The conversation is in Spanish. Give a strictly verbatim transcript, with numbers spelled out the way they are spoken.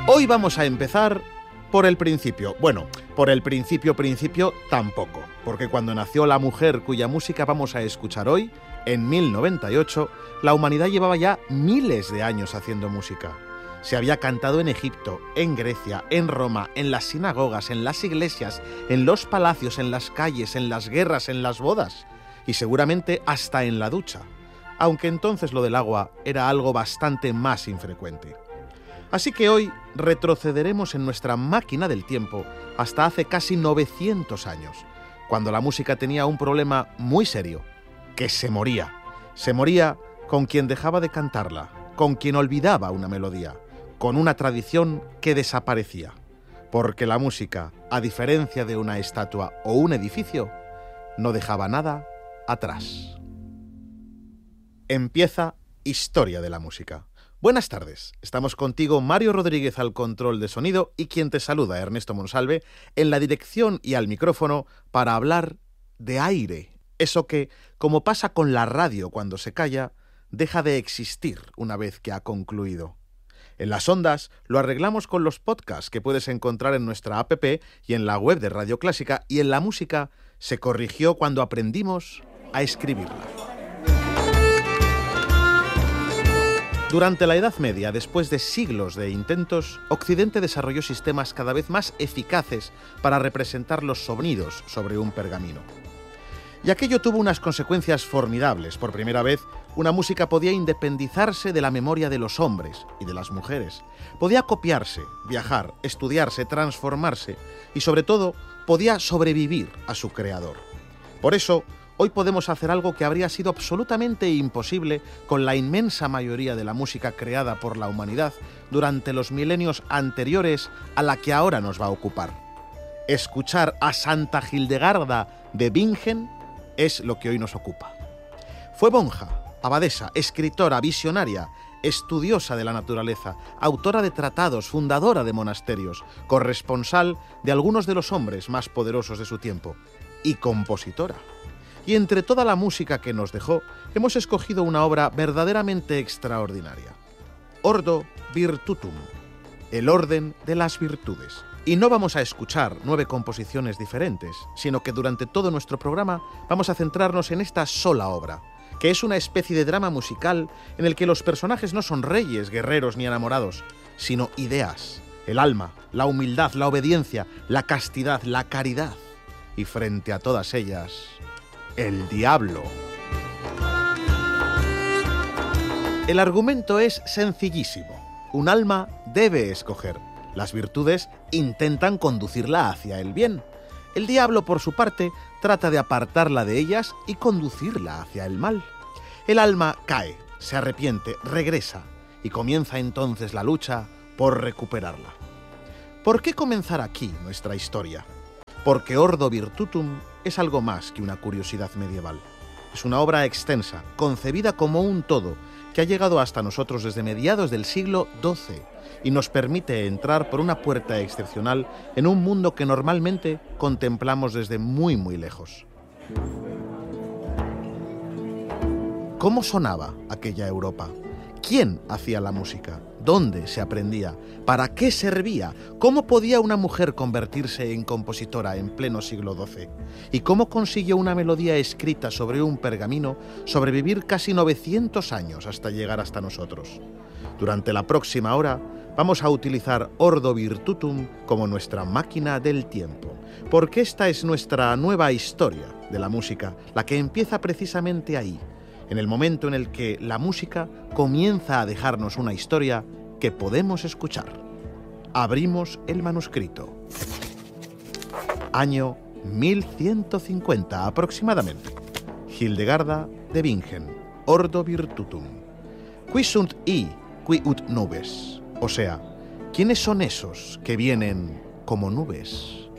Hoy vamos a empezar por el principio. Bueno, por el principio principio tampoco, porque cuando nació la mujer cuya música vamos a escuchar hoy, en mil noventa y ocho, la humanidad llevaba ya miles de años haciendo música. Se había cantado en Egipto, en Grecia, en Roma, en las sinagogas, en las iglesias, en los palacios, en las calles, en las guerras, en las bodas y seguramente hasta en la ducha, aunque entonces lo del agua era algo bastante más infrecuente. Así que hoy retrocederemos en nuestra máquina del tiempo hasta hace casi novecientos años, cuando la música tenía un problema muy serio, que se moría. Se moría con quien dejaba de cantarla, con quien olvidaba una melodía, con una tradición que desaparecía. Porque la música, a diferencia de una estatua o un edificio, no dejaba nada atrás. Empieza Historia de la Música. Buenas tardes, estamos contigo Mario Rodríguez al control de sonido y quien te saluda, Ernesto Monsalve, en la dirección y al micrófono para hablar de aire. Eso que, como pasa con la radio cuando se calla, deja de existir una vez que ha concluido. En las ondas lo arreglamos con los podcasts que puedes encontrar en nuestra app y en la web de Radio Clásica, y en la música se corrigió cuando aprendimos a escribirla. Durante la Edad Media, después de siglos de intentos, Occidente desarrolló sistemas cada vez más eficaces para representar los sonidos sobre un pergamino. Y aquello tuvo unas consecuencias formidables. Por primera vez, una música podía independizarse de la memoria de los hombres y de las mujeres. Podía copiarse, viajar, estudiarse, transformarse y, sobre todo, podía sobrevivir a su creador. Por eso, hoy podemos hacer algo que habría sido absolutamente imposible con la inmensa mayoría de la música creada por la humanidad durante los milenios anteriores a la que ahora nos va a ocupar. Escuchar a Santa Hildegarda de Bingen es lo que hoy nos ocupa. Fue monja, abadesa, escritora, visionaria, estudiosa de la naturaleza, autora de tratados, fundadora de monasterios, corresponsal de algunos de los hombres más poderosos de su tiempo y compositora. Y entre toda la música que nos dejó, hemos escogido una obra verdaderamente extraordinaria. Ordo Virtutum, el orden de las virtudes. Y no vamos a escuchar nueve composiciones diferentes, sino que durante todo nuestro programa vamos a centrarnos en esta sola obra, que es una especie de drama musical en el que los personajes no son reyes, guerreros ni enamorados, sino ideas, el alma, la humildad, la obediencia, la castidad, la caridad. Y frente a todas ellas, el diablo. El argumento es sencillísimo. Un alma debe escoger. Las virtudes intentan conducirla hacia el bien. El diablo, por su parte, trata de apartarla de ellas y conducirla hacia el mal. El alma cae, se arrepiente, regresa y comienza entonces la lucha por recuperarla. ¿Por qué comenzar aquí nuestra historia? Porque Ordo Virtutum es algo más que una curiosidad medieval. Es una obra extensa, concebida como un todo, que ha llegado hasta nosotros desde mediados del siglo doce y nos permite entrar por una puerta excepcional en un mundo que normalmente contemplamos desde muy muy lejos. ¿Cómo sonaba aquella Europa? ¿Quién hacía la música? ¿Dónde se aprendía? ¿Para qué servía? ¿Cómo podía una mujer convertirse en compositora en pleno siglo doce? ¿Y cómo consiguió una melodía escrita sobre un pergamino sobrevivir casi novecientos años hasta llegar hasta nosotros? Durante la próxima hora vamos a utilizar Ordo Virtutum como nuestra máquina del tiempo, porque esta es nuestra nueva historia de la música, la que empieza precisamente ahí, en el momento en el que la música comienza a dejarnos una historia que podemos escuchar. Abrimos el manuscrito. Año mil ciento cincuenta aproximadamente. Hildegarda de Bingen, Ordo Virtutum. Qui sunt i, qui ut nubes. O sea, ¿quiénes son esos que vienen como nubes?